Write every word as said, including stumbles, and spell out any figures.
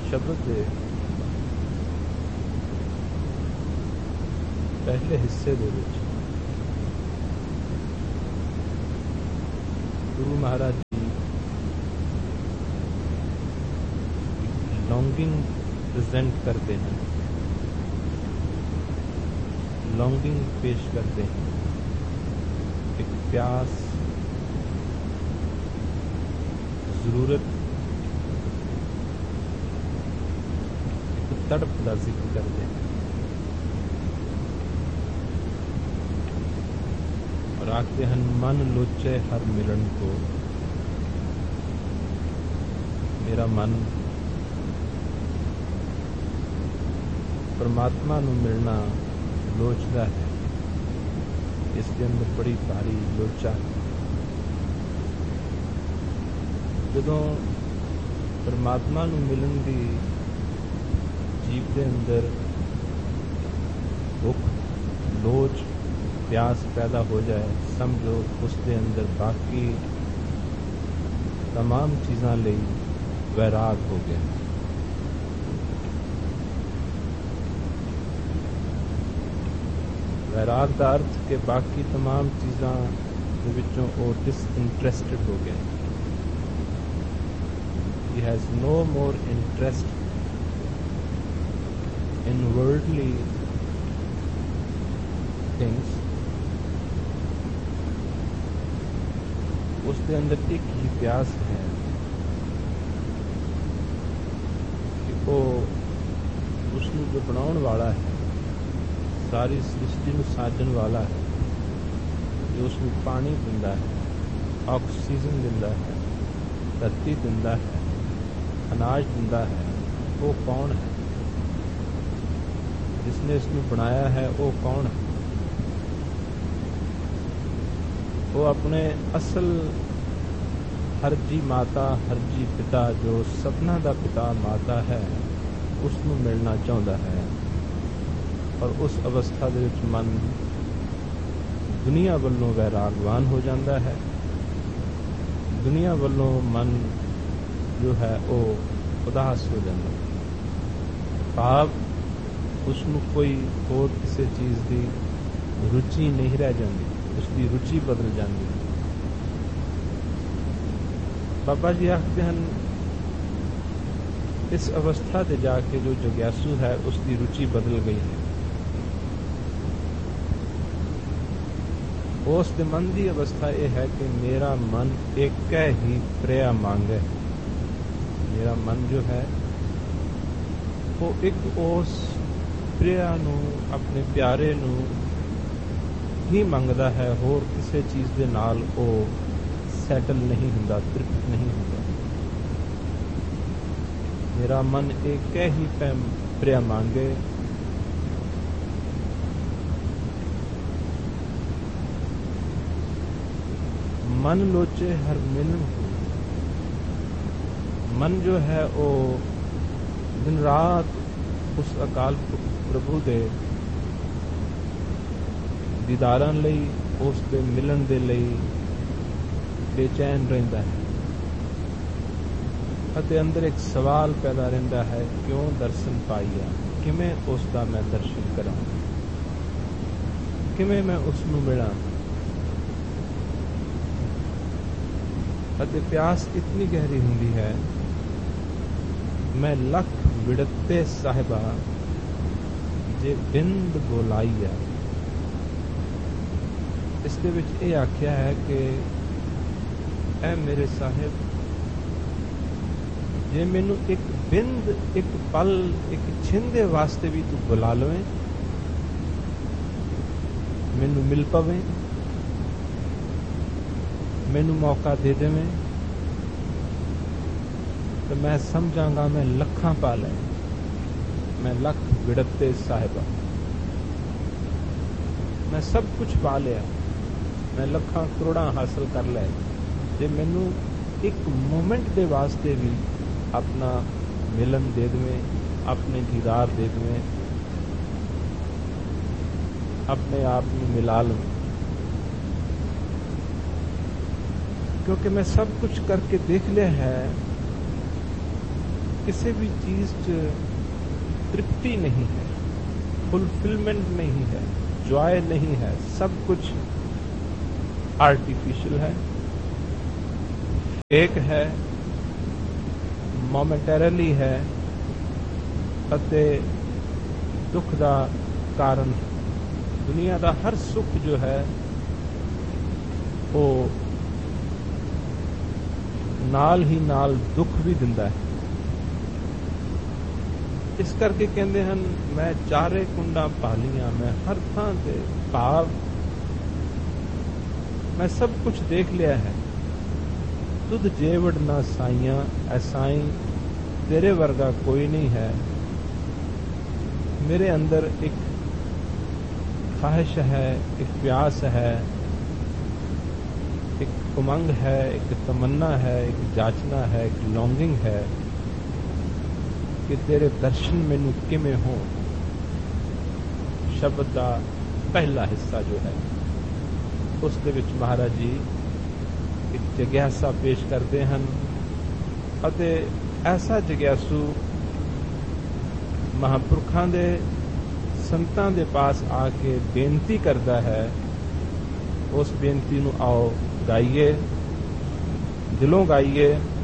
शब्द के पहले हिस्से दे विच गुरु महाराज जी लॉन्गिंग प्रेजेंट करते हैं, लॉन्गिंग पेश करते हैं, एक प्यास, जरूरत, एक तड़प का जिक्र करते हैं और आखते हैं मन लोचे हर मिलन को। मेरा मन परमात्मा नूं मिलना लोचदा है, इसके अंदर बड़ी भारी लोचा है। जदों परमात्मा नूं मिलन दी जीव के अंदर भुख, लोच, प्यास पैदा हो जाए, समझो उसके अंदर बाकी तमाम चीज़ां लई वैराग हो गया। वैराग का अर्थ के बाकी तमाम चीज़ां दे विचों वो डिसइंटरेस्टेड हो गए। He has no more interest in worldly things। उसके अंदर एक ही प्यास है कि वो उसनूं जो बनाउण वाला है, सारी सृष्टि नूं साजण वाला है, जो उसनूं पानी दिंदा है, ऑक्सीजन दिंदा है, धरती दिंदा है, अनाज दिंदा है, वो कौन है? जिसने इसनूं बनाया है वो कौन है? वो अपने असल हरजी माता, हरजी पिता, जो सपना दा पिता माता है, उसनूं मिलना चाहुंदा है। और उस अवस्था दे विच मन दुनिया वल्लों वैरागवान हो जाता है। दुनिया वल्लों मन जो है वो उदास हो जाता है। भाव उसनूं कोई होर किसी चीज़ की रुचि नहीं रह जाती, उसकी रुचि बदल जाती। बाबा जी आखते हैं इस अवस्था से जाके जो जिज्ञासु है उसकी रुचि बदल गई है। उस मन की अवस्था यह है कि मेरा मन एक ही प्रिया मांगे। मेरा मन जो है वो एक उस प्रिया नू, अपने प्यारे नू ही मंगदा है, होर किसी चीज़ के नाल वो सैटल नहीं हुंदा, तृप्त नहीं हुंदा। मेरा मन एक ही प्रिया मांगे। मन लोचे हर मिलन। मन जो है वो दिन रात उस अकाल प्रभु दे दीदारां लई, उस दे मिलन दे लई बेचैन रहिंदा है। अते अंदर एक सवाल पैदा रहिंदा है, क्यों दर्शन पाईया, किवें उसका मैं दर्शन करां, किवें मैं उसनूं मिलां। अते प्यास इतनी गहरी हुंदी है, मैं लख विड़ते साहिबा जे बिंद बोलाईया। इसके विच ये आख्या है कि ऐ मेरे साहिब, जे मैनू एक बिंद, एक पल, एक छिंदे वास्ते भी तू बुला लवें, मैनू मिल पवें, मैनू मौका दे देवें, तो मैं समझांगा मैं लखां पा लें, मैं लख विड़ते साहिबा, मैं सब कुछ पा लिया, मैं लखां करोड़ां हासिल कर ले, जे मैनू एक मोमेंट दे वास्ते भी अपना मिलन दे देवें, अपने दीदार दे देवें, अपने आप में मिला लूं। क्योंकि मैं सब कुछ करके देख लिया है किसी भी चीज च तृप्ति नहीं है, फुलफिलमेंट नहीं है, जॉय नहीं है, सब कुछ आर्टिफिशियल है। एक है मोमेंटरली है ਅਤੇ दुख ਦਾ ਕਾਰਨ। ਦੁਨੀਆ ਦਾ ਹਰ ਸੁੱਖ ਜੋ ਹੈ ਉਹ ਨਾਲ ਹੀ ਨਾਲ ਦੁੱਖ ਵੀ ਦਿੰਦਾ ਹੈ। ਇਸ ਕਰਕੇ ਕਹਿੰਦੇ ਹਨ, ਮੈਂ ਚਾਰੇ ਕੁੰਡਾਂ ਭਾਲੀਆਂ, ਮੈਂ ਹਰ ਥਾਂ ਤੇ ਭਾਵ ਮੈਂ ਸਭ ਕੁਝ ਦੇਖ ਲਿਆ ਹੈ। ਤੁਧ ਜੇਵੜ ਨਾ ਸਾਈਆਂ, ਐ ਸਾਈਂ तेरे वर्गा कोई नहीं है। मेरे अंदर एक ख्वाहिश है, एक प्यास है, एक उमंग है, एक तमन्ना है, एक जाचना है, एक लॉन्गिंग है कि तेरे दर्शन मैनू किवें हो। शब्द का पहला हिस्सा जो है उस दे विच महाराज जी एक जिग्यासा पेश करते हैं ਅਤੇ ਐਸਾ ਜਗਿਆਸੂ ਮਹਾਂਪੁਰਖਾਂ ਦੇ ਸੰਤਾਂ ਦੇ ਪਾਸ ਆ ਕੇ ਬੇਨਤੀ ਕਰਦਾ ਹੈ। ਉਸ ਬੇਨਤੀ ਨੂੰ ਆਓ ਗਾਈਏ, ਦਿਲੋਂ ਗਾਈਏ।